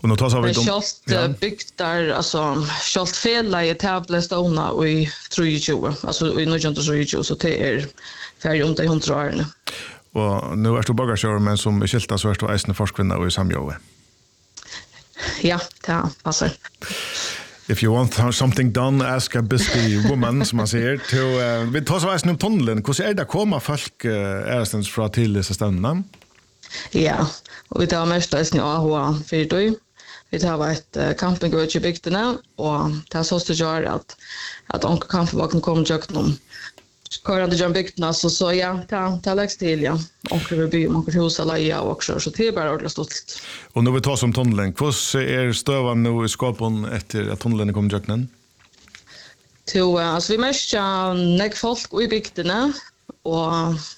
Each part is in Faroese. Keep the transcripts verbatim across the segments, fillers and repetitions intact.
Och nu tar så vi dem. Schalt byggt där alltså schalt fela i Tävlestona och i tjugo alltså i nittonhundratjugo så det är färdig om det hundra år. Och nu är du bagagekör men som är skilta så är du eisne forskvinna och i samjoe. Ja, det passar. If you want something done, ask a busy woman, som man säger. Till, uh, vi tar så eisne om tunnelen. Hur är det att komma folk uh, ärstens från till dessa ställena? Ja, och vi tar mest eisne A H för då. Vi har ett uh, campinggård i bygderna och det har så att göra att att onkel campingvagnen kommer jag om körande genom bygderna så så ja, ta ta läggs till ja. Onkel vi bygger onkel hus alla ja också så det är bara ordentligt stolt. Och nu vi tar som tunneln. Hur är stövan nu i skapen efter att tunneln kommer jöknen? Till alltså vi märker näck folk i bygderna och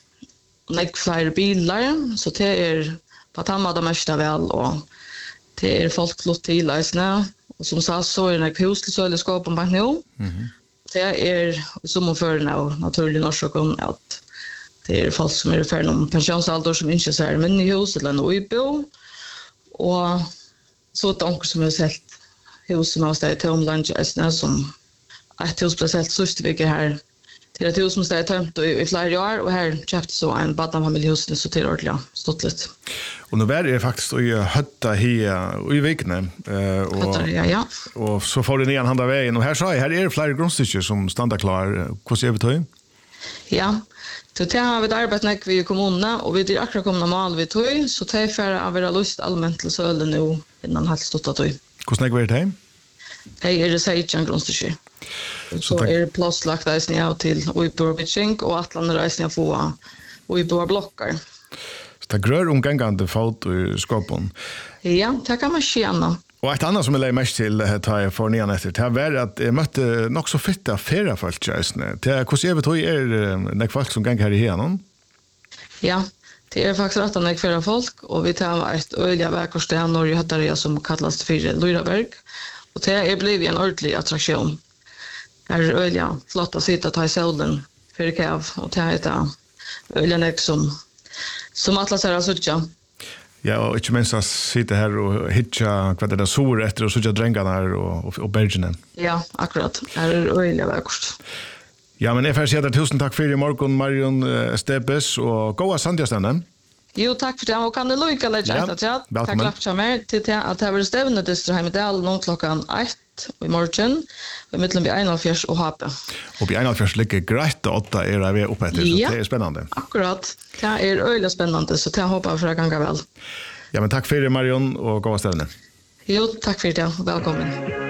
näck fler bilar så det är på tamma de mesta väl och det är folk flott till isna och som sagt så är det hus till sölskapen på nu. Mhm. Det är som för nu naturligt orsaken att det är folk som är för någon pensionsålder som inte ser men i hus eller nybo och så att onkel som har sett hus som har stått i omlandsjäsna som ett hus speciellt sist vecka här till ett hus som står tömt i flera år och här köpte så en badnamfamiljehus så till ordentligt stått lite. Och nu är det faktiskt i hötta här i Vikne eh och ja, ja. och så får du ner en handa vägen och här sa jag här är det flera grundstycken som standar klar. Hur ser vi till? Ja. Så det har vi arbetat med i kommunerna och vi är akkurat komna mål vid tog så det är för att vara lust allmänt till sölen nu innan helt stått att tog. Hur snackar vi det? Det är det säger en grundstycke. Så är det plåslagt reisningar till Uiborg och Atlanten reisningar få Uiborg blockar. Så det grör omgångande fot i skapen. Ja, det kan man känna. Och ett annat som jag lägger mest till att jag får ner efter det var att jag mötte nog så fitta färre folk tjejsne. Det är hur ser vi då är det folk som gång här i henen? Ja, det är faktiskt rätt att färre folk och vi tar ett öliga verkosted Norge hade det som kallas för Lyraberg. Och det är blivit en ordentlig attraktion. Här är öliga flotta sitta ta i solen för kav och det är öliga näck som som atlas är alltså. Ja, och inte minst att sitta här och hitcha vad det är sår efter och så drängarna här och, och, och bergenen. Ja, akkurat. Här är öliga verkost. Ja, men jag får säga tusen tack för i morgon, Marion Stebes och goda sandjastanden. Jo, tack för det. Och kan det lojka lägga ett chat. Tack lapp för mig till att det var stävnet i Strömdal någon klockan ett i morgon. Vi mittlen vi enogfjärs och Hape. Och vi enogfjärs ligger grejt och åtta är vi uppe efter så det är spännande. Akkurat. Det är öliga spännande så jag hoppas för att gånga väl. Ja, men tack för det Marion och goda stävnet. Jo, tack för det. Välkommen.